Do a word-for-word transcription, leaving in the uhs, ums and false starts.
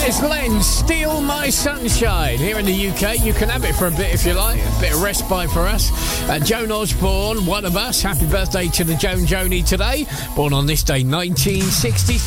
It's Len, Steal My Sunshine. Here in the U K, you can have it for a bit if you like. A bit of respite for us. Uh, Joan Osborne, one of us. Happy birthday to the Joan Joni today. Born on this day, nineteen sixty-three.